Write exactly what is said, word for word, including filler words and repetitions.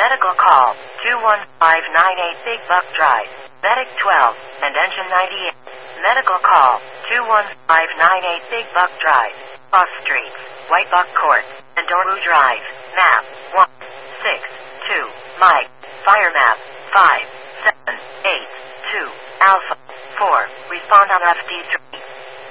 Medical call, two one five nine eight Big Buck Drive, Medic twelve, and Engine ninety-eight. Medical call, two one five nine eight Big Buck Drive, Cross Streets, White Buck Court, and Doru Drive, map, one six two, Mike, fire map, five seven eight two, Alpha, four, respond on F D three.